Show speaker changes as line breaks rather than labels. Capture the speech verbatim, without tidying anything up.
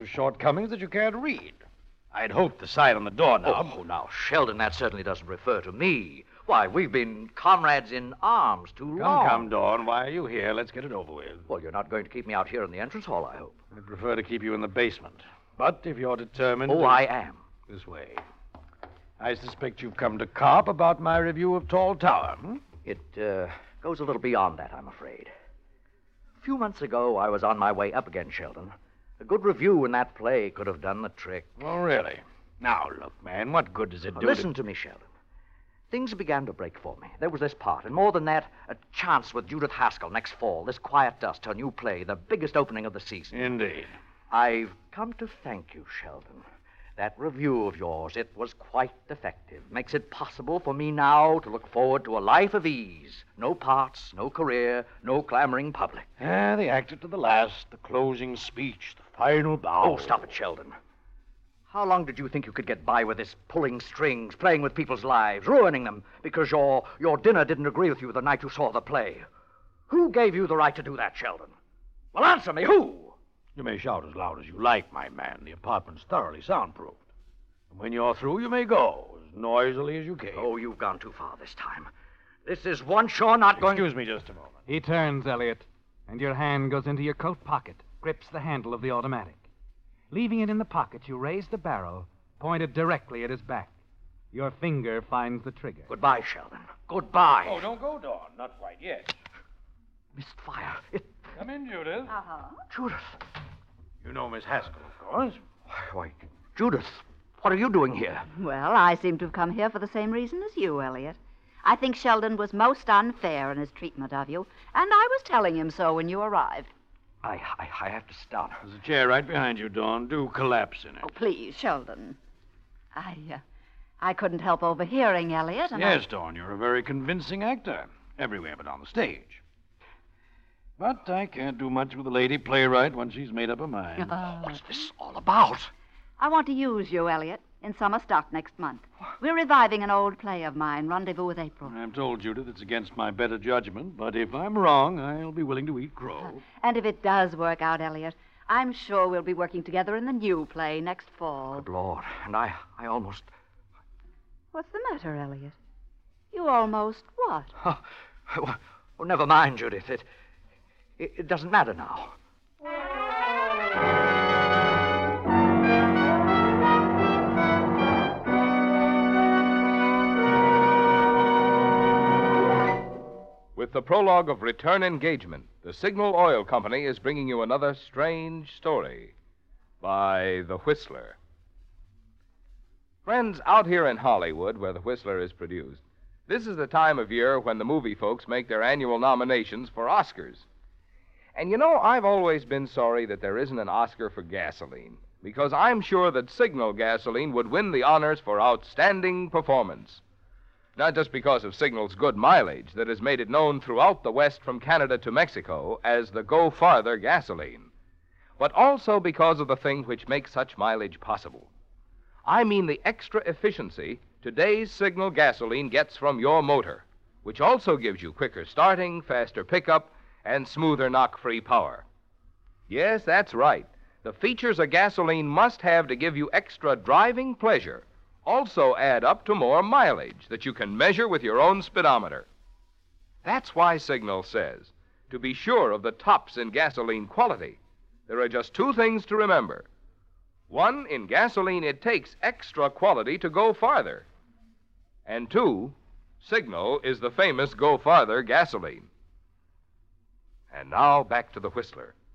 shortcomings that you can't read. I'd hoped the sign on the doorknob.
Oh, now, Sheldon, that certainly doesn't refer to me. Why, we've been comrades in arms too
Come,
long.
come, Dawn. Why are you here? Let's get it over with.
Well, you're not going to keep me out here in the entrance hall, I hope.
I'd prefer to keep you in the basement. But if you're determined...
Oh,
to...
I am.
This way. I suspect you've come to carp about my review of Tall Tower, hmm?
It uh, goes a little beyond that, I'm afraid. A few months ago, I was on my way up again, Sheldon. A good review in that play could have done the trick.
Oh, really? Now, look, man, what good does it
Now,
do
listen
to...
to me, Sheldon. Things began to break for me. There was this part, and more than that, a chance with Judith Haskell next fall, this Quiet Dust, her new play, the biggest opening of the season.
Indeed.
I've come to thank you, Sheldon. That review of yours, it was quite effective. Makes it possible for me now to look forward to a life of ease. No parts, no career, no clamoring public.
Ah, the actor to the last, the closing speech, the final bow.
Oh, stop it, Sheldon. How long did you think you could get by with this pulling strings, playing with people's lives, ruining them because your, your dinner didn't agree with you the night you saw the play? Who gave you the right to do that, Sheldon? Well, answer me, who?
You may shout as loud as you like, my man. The apartment's thoroughly soundproofed. And when you're through, you may go as noisily as you came.
Oh, you've gone too far this time. This is one sure not going...
Excuse me just a moment.
He turns, Elliot, and your hand goes into your coat pocket, grips the handle of the automatic. Leaving it in the pocket, you raise the barrel, pointed directly at his back. Your finger finds the trigger.
Goodbye, Sheldon. Goodbye.
Oh, don't go, Dawn. Not quite yet.
Missed fire. It...
Come in, Judith.
Uh-huh.
Judith.
You know Miss Haskell, of course.
Why, Judith, what are you doing here?
Well, I seem to have come here for the same reason as you, Elliot. I think Sheldon was most unfair in his treatment of you, and I was telling him so when you arrived.
I, I, I have to stop.
There's a chair right behind you, Dawn. Do collapse in it.
Oh, please, Sheldon. I, uh, I couldn't help overhearing Elliot, and
Yes,
I...
Dawn, you're a very convincing actor. Everywhere but on the stage. But I can't do much with a lady playwright once she's made up her mind.
What's this all about?
I want to use you, Elliot, in summer stock next month. We're reviving an old play of mine, Rendezvous with April.
I'm told, Judith, it's against my better judgment, but if I'm wrong, I'll be willing to eat crow.
And if it does work out, Elliot, I'm sure we'll be working together in the new play next fall.
Good Lord, and I, I almost...
What's the matter, Elliot? You almost what?
Oh, well, never mind, Judith. It, it, it doesn't matter now.
With the prologue of Return Engagement, the Signal Oil Company is bringing you another strange story by The Whistler. Friends, out here in Hollywood, where The Whistler is produced, this is the time of year when the movie folks make their annual nominations for Oscars. And you know, I've always been sorry that there isn't an Oscar for gasoline, because I'm sure that Signal gasoline would win the honors for outstanding performance. Not just because of Signal's good mileage that has made it known throughout the West from Canada to Mexico as the Go Farther gasoline, but also because of the thing which makes such mileage possible. I mean the extra efficiency today's Signal gasoline gets from your motor, which also gives you quicker starting, faster pickup, and smoother knock-free power. Yes, that's right. The features a gasoline must have to give you extra driving pleasure also add up to more mileage that you can measure with your own speedometer. That's why Signal says, to be sure of the tops in gasoline quality, there are just two things to remember. One, in gasoline, it takes extra quality to go farther. And two, Signal is the famous Go Farther gasoline. And now back to the Whistler.